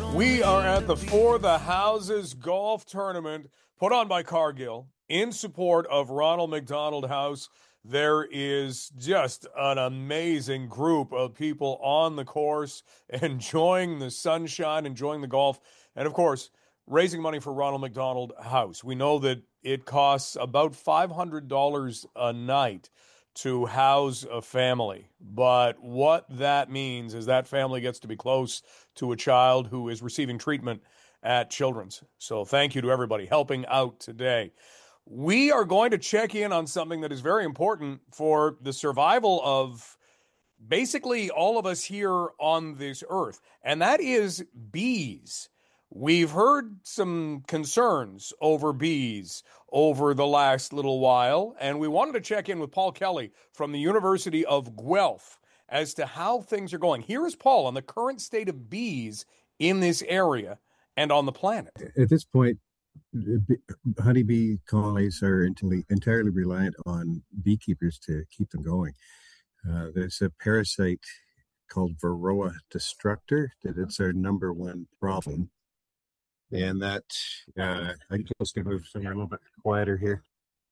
We are at the For the Houses golf tournament put on by Cargill in support of Ronald McDonald House. There is just an amazing group of people on the course, enjoying the sunshine, enjoying the golf, and of course, raising money for Ronald McDonald House. We know that it costs about $500 a night to house a family. But what that means is that family gets to be close to a child who is receiving treatment at Children's. So thank you to everybody helping out today. We are going to check in on something that is very important for the survival of basically all of us here on this earth, and that is bees. We've heard some concerns over bees over the last little while, and we wanted to check in with Paul Kelly from the University of Guelph as to how things are going. Here is Paul on the current state of bees in this area and on the planet. At this point, honeybee colonies are entirely reliant on beekeepers to keep them going. There's a parasite called Varroa destructor it's our number one problem. And that, I just going to move somewhere a little bit quieter here.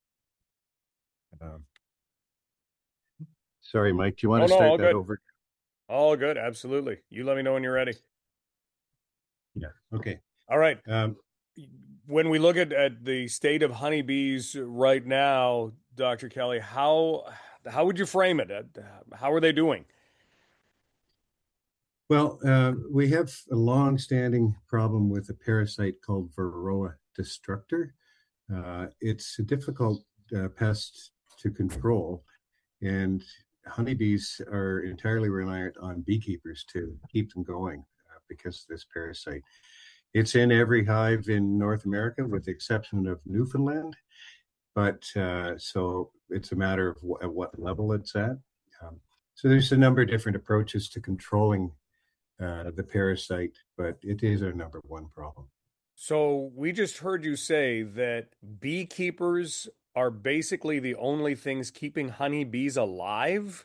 Sorry, Mike, do you want to start that over? All good, absolutely. You let me know when you're ready. Yeah, okay. All right. When we look at the state of honeybees right now, Dr. Kelly, how would you frame it? How are they doing? Well, we have a long-standing problem with a parasite called Varroa destructor. It's a difficult pest to control, and honeybees are entirely reliant on beekeepers to keep them going because of this parasite. It's in every hive in North America, with the exception of Newfoundland. But so it's a matter of at what level it's at. So there's a number of different approaches to controlling the parasite, but it is our number one problem. So we just heard you say that beekeepers are basically the only things keeping honeybees alive?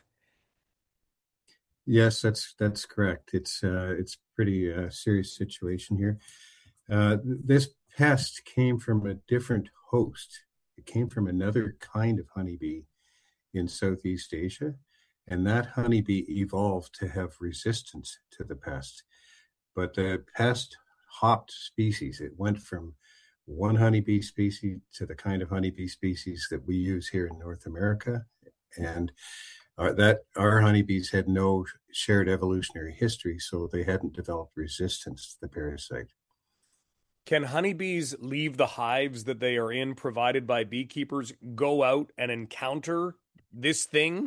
Yes, that's correct. It's pretty serious situation here. This pest came from a different host. It came from another kind of honeybee in Southeast Asia, and that honeybee evolved to have resistance to the pest. But the pest hopped species. It went from one honeybee species to the kind of honeybee species that we use here in North America, and our honeybees had no shared evolutionary history, so they hadn't developed resistance to the parasite. Can honeybees leave the hives that they are in, provided by beekeepers, go out and encounter this thing?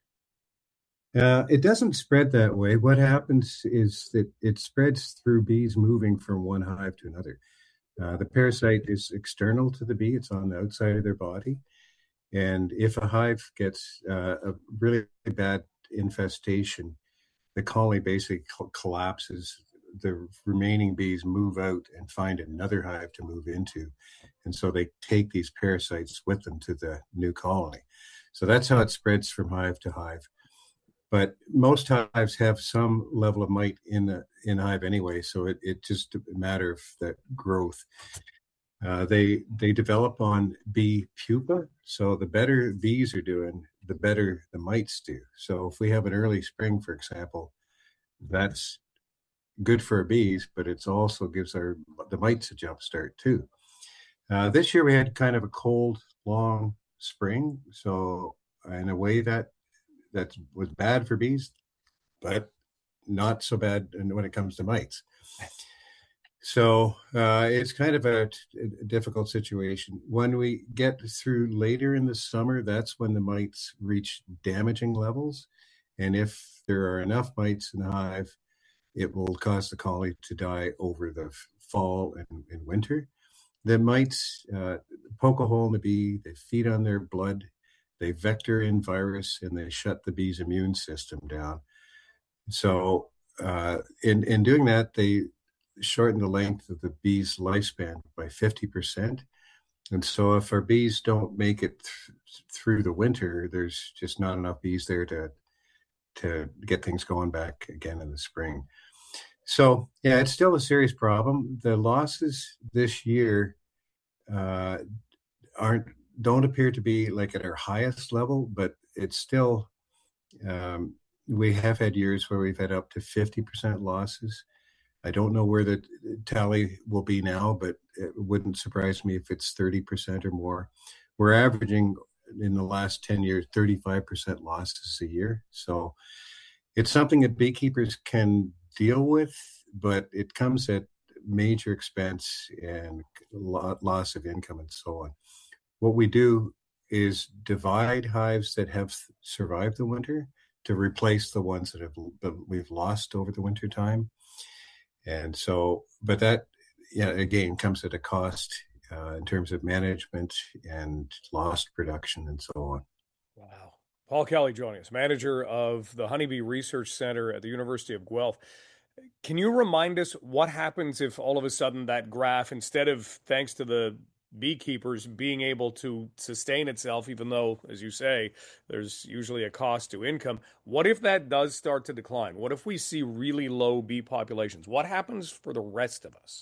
It doesn't spread that way. What happens is that it spreads through bees moving from one hive to another. The parasite is external to the bee. It's on the outside of their body. And if a hive gets a really bad infestation, the colony basically collapses. The remaining bees move out and find another hive to move into. And so they take these parasites with them to the new colony. So that's how it spreads from hive to hive. But most hives have some level of mite in hive anyway, so it just a matter of that growth. They develop on bee pupa, so the better bees are doing, the better the mites do. So if we have an early spring, for example, that's good for our bees, but it also gives the mites a jump start too. This year we had kind of a cold, long spring, so in a way that was bad for bees, but not so bad when it comes to mites. So it's kind of a difficult situation. When we get through later in the summer, that's when the mites reach damaging levels. And if there are enough mites in the hive, it will cause the colony to die over the fall and winter. The mites poke a hole in the bee, they feed on their blood, they vector in virus, and they shut the bee's immune system down. So in doing that, they shorten the length of the bee's lifespan by 50%. And so if our bees don't make it through the winter, there's just not enough bees there to get things going back again in the spring. So yeah, it's still a serious problem. The losses this year uh, aren't don't appear to be like at our highest level, but it's still um, we have had years where we've had up to 50% losses. I don't know where the tally will be now, but it wouldn't surprise me if it's 30% or more. We're averaging in the last 10 years 35% losses a year. So it's something that beekeepers can deal with, but it comes at major expense and loss of income and so on. What we do is divide hives that have survived the winter to replace the ones that we've lost over the winter time. And so, but that, yeah, again, comes at a cost in terms of management and lost production and so on. Wow. Paul Kelly joining us, manager of the Honeybee Research Center at the University of Guelph. Can you remind us what happens if all of a sudden that graph, instead of thanks to the beekeepers being able to sustain itself, even though, as you say, there's usually a cost to income, what if that does start to decline? What if we see really low bee populations? What happens for the rest of us?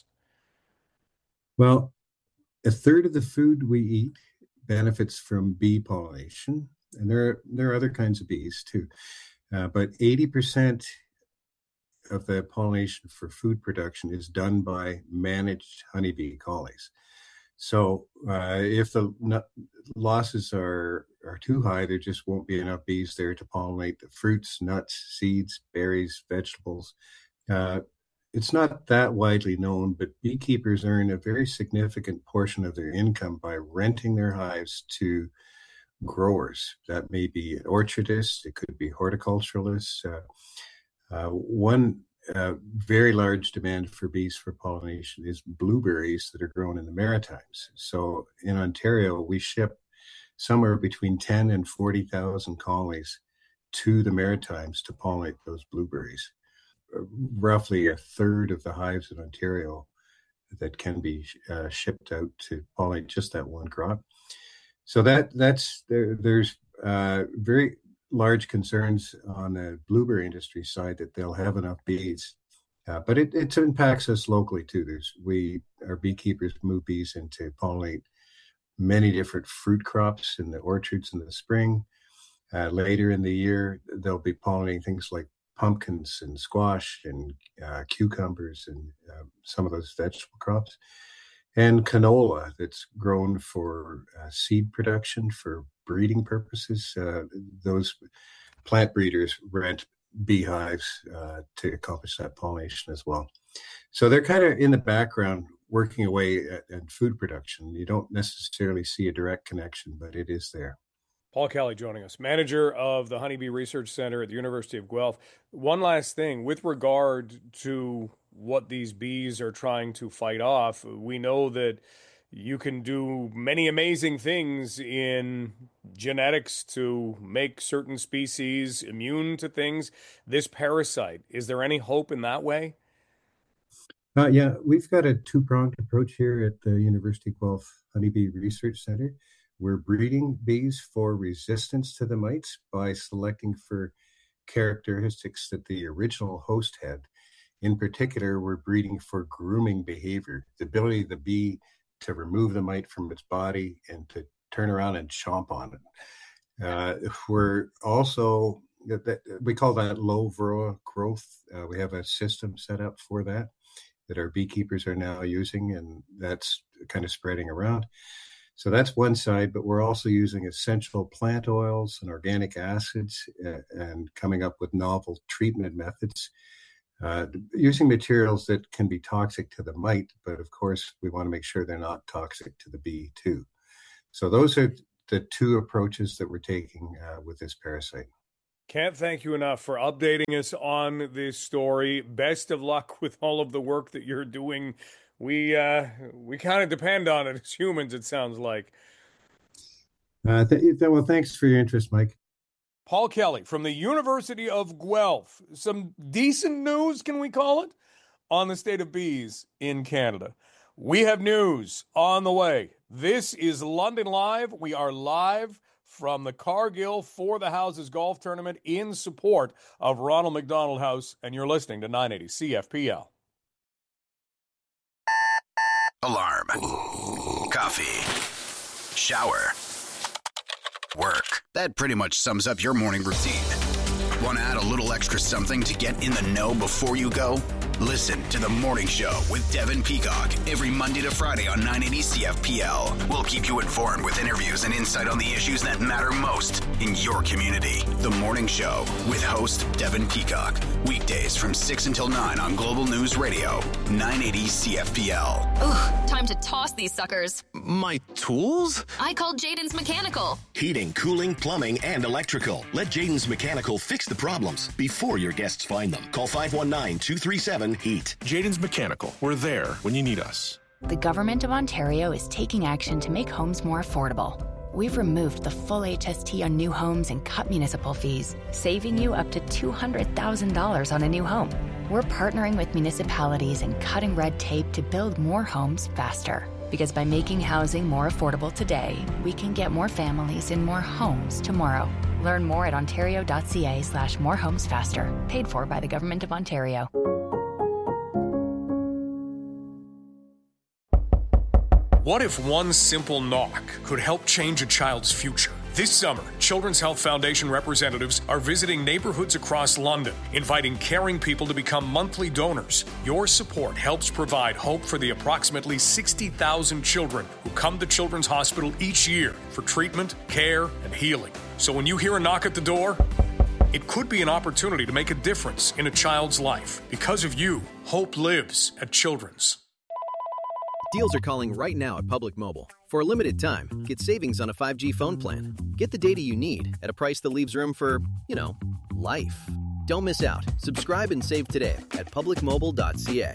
Well, a third of the food we eat benefits from bee pollination, and there are other kinds of bees too. But 80% of the pollination for food production is done by managed honeybee colonies. So if the losses are too high, there just won't be enough bees there to pollinate the fruits, nuts, seeds, berries, vegetables. Uh, it's not that widely known, but beekeepers earn a very significant portion of their income by renting their hives to growers. That may be orchardists, it could be horticulturalists. One very large demand for bees for pollination is blueberries that are grown in the Maritimes. So in Ontario, we ship somewhere between 10 and 40,000 colonies to the Maritimes to pollinate those blueberries. Roughly a third of the hives in Ontario that can be shipped out to pollinate just that one crop. So there's very large concerns on the blueberry industry side that they'll have enough bees. But it impacts us locally too. Our beekeepers move bees into pollinate many different fruit crops in the orchards in the spring. Later in the year, they'll be pollinating things like pumpkins and squash and cucumbers and some of those vegetable crops. And canola that's grown for seed production for breeding purposes. Those plant breeders rent beehives to accomplish that pollination as well. So they're kind of in the background working away at food production. You don't necessarily see a direct connection, but it is there. Paul Kelly joining us, manager of the Honeybee Research Center at the University of Guelph. One last thing with regard to what these bees are trying to fight off, we know that you can do many amazing things in genetics to make certain species immune to things. This parasite, is there any hope in that way? Yeah, we've got a two-pronged approach here at the University of Guelph Honeybee Research Center. We're breeding bees for resistance to the mites by selecting for characteristics that the original host had. In particular, we're breeding for grooming behavior, the ability of the bee to remove the mite from its body and to turn around and chomp on it. We're also, we call that low varroa growth. We have a system set up for that our beekeepers are now using, and that's kind of spreading around. So that's one side, but we're also using essential plant oils and organic acids and coming up with novel treatment methods using materials that can be toxic to the mite, but of course we want to make sure they're not toxic to the bee too. So those are the two approaches that we're taking with this parasite. Can't thank you enough for updating us on this story. Best of luck with all of the work that you're doing. We kind of depend on it as humans, it sounds like. Well, thanks for your interest, Mike. Paul Kelly from the University of Guelph. Some decent news, can we call it, on the state of bees in Canada. We have news on the way. This is London Live. We are live from the Cargill For the Houses Golf Tournament in support of Ronald McDonald House, and you're listening to 980 CFPL. Alarm. Coffee. Shower. Work. That pretty much sums up your morning routine. Want to add a little extra something to get in the know before you go? Listen to The Morning Show with Devin Peacock every Monday to Friday on 980 CFPL. We'll keep you informed with interviews and insight on the issues that matter most in your community. The Morning Show with host Devin Peacock. Weekdays from 6 until 9 on Global News Radio, 980 CFPL. Ugh, time to toss these suckers. My tools? I called Jaden's Mechanical. Heating, cooling, plumbing, and electrical. Let Jaden's Mechanical fix the problems before your guests find them. Call 519-237-HEAT. Jaden's Mechanical. We're there when you need us. The Government of Ontario is taking action to make homes more affordable. We've removed the full HST on new homes and cut municipal fees, saving you up to $200,000 on a new home. We're partnering with municipalities and cutting red tape to build more homes faster. Because by making housing more affordable today, we can get more families in more homes tomorrow. Learn more at ontario.ca/morehomesfaster. Paid for by the Government of Ontario. What if one simple knock could help change a child's future? This summer, Children's Health Foundation representatives are visiting neighborhoods across London, inviting caring people to become monthly donors. Your support helps provide hope for the approximately 60,000 children who come to Children's Hospital each year for treatment, care, and healing. So when you hear a knock at the door, it could be an opportunity to make a difference in a child's life. Because of you, hope lives at Children's. Deals are calling right now at Public Mobile. For a limited time, get savings on a 5G phone plan. Get the data you need at a price that leaves room for, life. Don't miss out. Subscribe and save today at publicmobile.ca.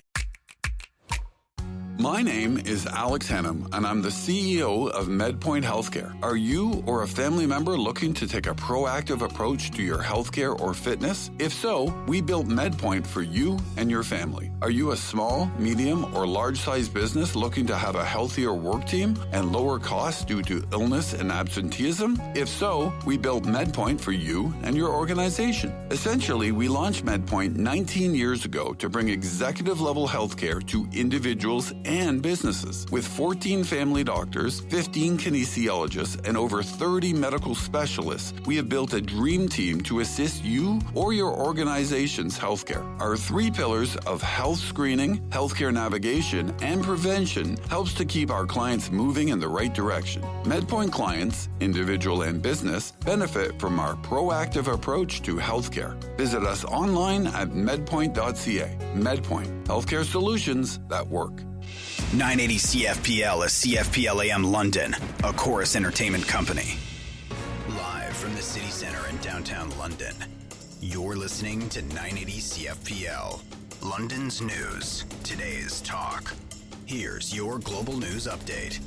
My name is Alex Hannum, and I'm the CEO of MedPoint Healthcare. Are you or a family member looking to take a proactive approach to your healthcare or fitness? If so, we built MedPoint for you and your family. Are you a small, medium, or large-sized business looking to have a healthier work team and lower costs due to illness and absenteeism? If so, we built MedPoint for you and your organization. Essentially, we launched MedPoint 19 years ago to bring executive-level healthcare to individuals and businesses. With 14 family doctors, 15 kinesiologists, and over 30 medical specialists, we have built a dream team to assist you or your organization's healthcare. Our 3 pillars of health screening, healthcare navigation, and prevention helps to keep our clients moving in the right direction. MedPoint clients, individual and business, benefit from our proactive approach to healthcare. Visit us online at medpoint.ca. MedPoint, healthcare solutions that work. 980 CFPL is CFPL AM London, a Chorus Entertainment company. Live from the city center in downtown London, you're listening to 980 CFPL. London's news, today's talk. Here's your global news update.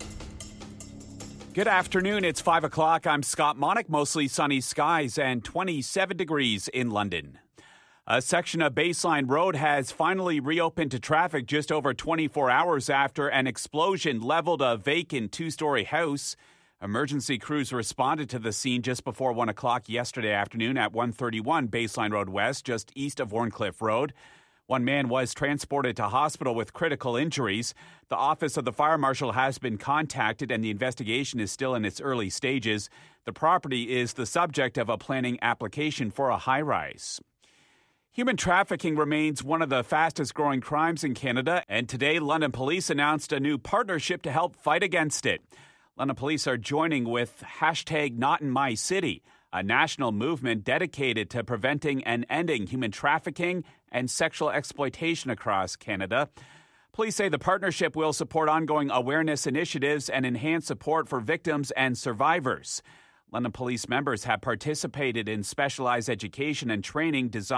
Good afternoon. It's 5 o'clock. I'm Scott Monick. Mostly sunny skies and 27 degrees in London. A section of Baseline Road has finally reopened to traffic just over 24 hours after an explosion leveled a vacant 2-story house. Emergency crews responded to the scene just before 1 o'clock yesterday afternoon at 131 Baseline Road West, just east of Warncliffe Road. One man was transported to hospital with critical injuries. The office of the fire marshal has been contacted and the investigation is still in its early stages. The property is the subject of a planning application for a high-rise. Human trafficking remains one of the fastest growing crimes in Canada, and today London Police announced a new partnership to help fight against it. London Police are joining with #NotInMyCity, a national movement dedicated to preventing and ending human trafficking and sexual exploitation across Canada. Police say the partnership will support ongoing awareness initiatives and enhance support for victims and survivors. London Police members have participated in specialized education and training designed